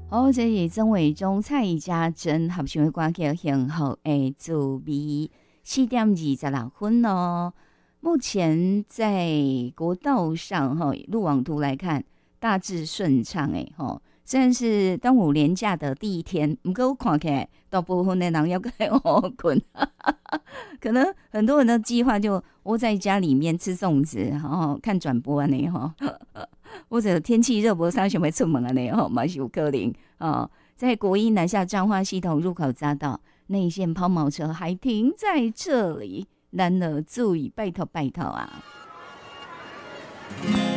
好，这是曾伟忠、蔡家珍合唱的歌叫《幸福的滋味》，4:26咯。目前在国道上路网图来看，大致顺畅虽然是端午连假的第一天，不过我看起来大部分的人要该好困，可能很多人的计划就窝在家里面吃粽子，然后看转播啊那或者天气热，无啥想要出门啊那嘛是有可能在国一南下彰化系统入口匝道内线抛锚车还停在这里，咱了注意，拜托拜托啊！